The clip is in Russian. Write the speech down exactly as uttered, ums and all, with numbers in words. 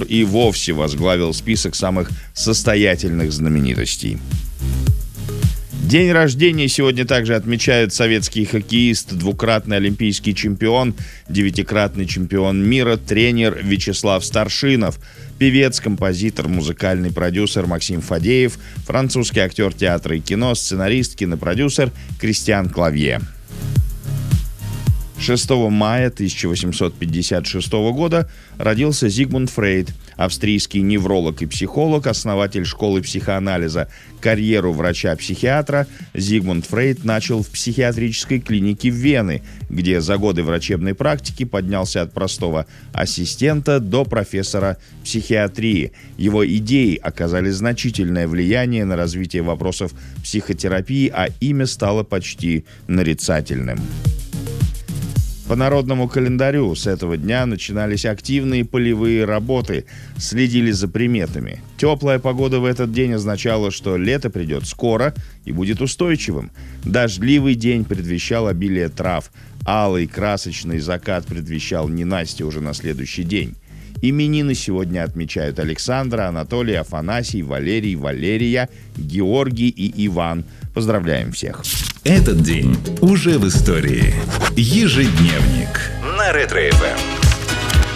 и вовсе возглавил список самых состоятельных знаменитостей. День рождения сегодня также отмечают советский хоккеист, двукратный олимпийский чемпион, девятикратный чемпион мира, тренер Вячеслав Старшинов, певец, композитор, музыкальный продюсер Максим Фадеев, французский актер театра и кино, сценарист, кинопродюсер Кристиан Клавье. шестого мая тысяча восемьсот пятьдесят шестого года родился Зигмунд Фрейд, австрийский невролог и психолог, основатель школы психоанализа. Карьеру врача-психиатра Зигмунд Фрейд начал в психиатрической клинике Вены, где за годы врачебной практики поднялся от простого ассистента до профессора психиатрии. Его идеи оказали значительное влияние на развитие вопросов психотерапии, а имя стало почти нарицательным. По народному календарю с этого дня начинались активные полевые работы, следили за приметами. Теплая погода в этот день означала, что лето придет скоро и будет устойчивым. Дождливый день предвещал обилие трав. Алый красочный закат предвещал ненастье уже на следующий день. Именины сегодня отмечают Александра, Анатолий, Афанасий, Валерий, Валерия, Георгий и Иван. Поздравляем всех! Этот день уже в истории. Ежедневник на Ретро-эф эм.